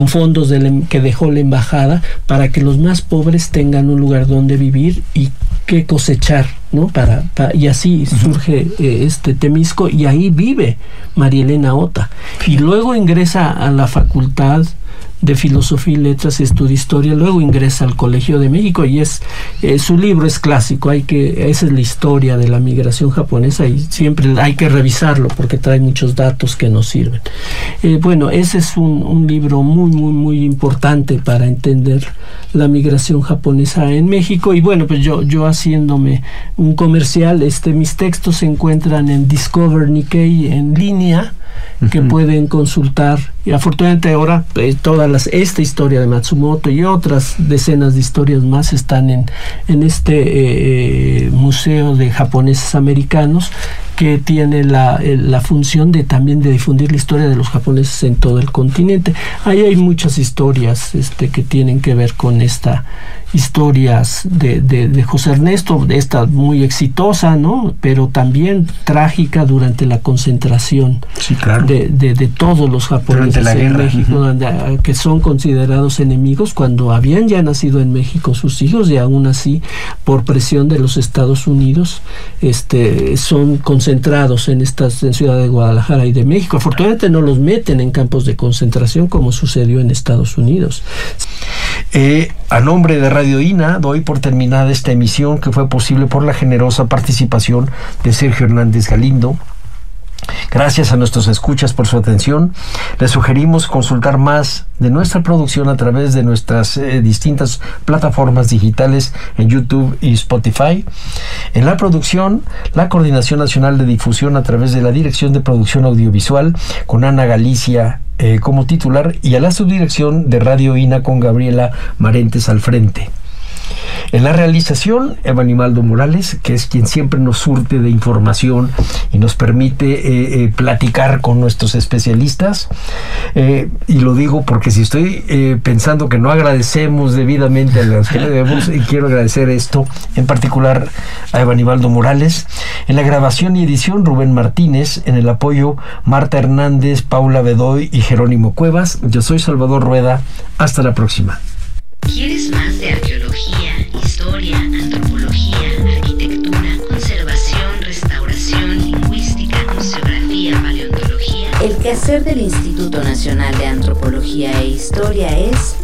fondos que dejó la embajada para que los más pobres tengan un lugar donde vivir y que cosechar, ¿no? Y así surge Temisco, y ahí vive María Elena Ota. Y luego ingresa a la Facultad de Filosofía y Letras, estudia Historia, luego ingresa al Colegio de México, y su libro es clásico. Esa es la historia de la migración japonesa, y siempre hay que revisarlo porque trae muchos datos que nos sirven. Bueno, ese es un libro muy, muy, muy importante para entender la migración japonesa en México. Y bueno, pues yo haciéndome un comercial, mis textos se encuentran en Discover Nikkei en línea, que pueden consultar, y afortunadamente ahora esta historia de Matsumoto y otras decenas de historias más están en este museo de japoneses americanos, que tiene la función también de difundir la historia de los japoneses en todo el continente. Ahí hay muchas historias que tienen que ver con historias de José Ernesto, esta muy exitosa, ¿no? Pero también trágica durante la concentración. Sí, claro. de todos los japoneses en México, que son considerados enemigos cuando habían ya nacido en México sus hijos, y aún así, por presión de los Estados Unidos, son concentrados en Ciudad de Guadalajara y de México. Afortunadamente no los meten en campos de concentración como sucedió en Estados Unidos. A nombre de Radio INA doy por terminada esta emisión, que fue posible por la generosa participación de Sergio Hernández Galindo. Gracias a nuestros escuchas por su atención. Les sugerimos consultar más de nuestra producción a través de nuestras distintas plataformas digitales en YouTube y Spotify. En la producción, la Coordinación Nacional de Difusión a través de la Dirección de Producción Audiovisual, con Ana Galicia como titular, y a la subdirección de Radio INA con Gabriela Marentes al frente. En la realización, Eva Animaldo Morales, que es quien siempre nos surte de información y nos permite platicar con nuestros especialistas. Y lo digo porque si estoy pensando que no agradecemos debidamente a los que le debemos, y quiero agradecer esto, en particular a Eva Animaldo Morales. En la grabación y edición, Rubén Martínez. En el apoyo, Marta Hernández, Paula Bedoy y Jerónimo Cuevas. Yo soy Salvador Rueda. Hasta la próxima. ¿Quieres más de arqueología, historia, antropología, arquitectura, conservación, restauración, lingüística, museografía, paleontología? El quehacer del Instituto Nacional de Antropología e Historia es